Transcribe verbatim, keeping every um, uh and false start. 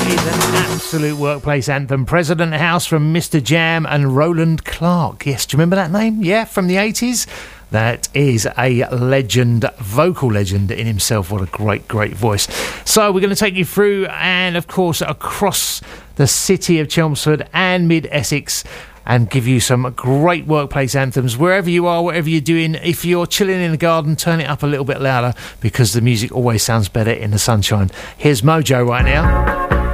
is an absolute workplace anthem. President House from Mister Jam and Roland Clark. Yes, do you remember that name? Yeah, from the eighties? That is a legend, vocal legend in himself. What a great, great voice. So we're going to take you through and, of course, across the city of Chelmsford and mid-Essex and give you some great workplace anthems. Wherever you are, whatever you're doing, if you're chilling in the garden, turn it up a little bit louder because the music always sounds better in the sunshine. Here's Mojo right now.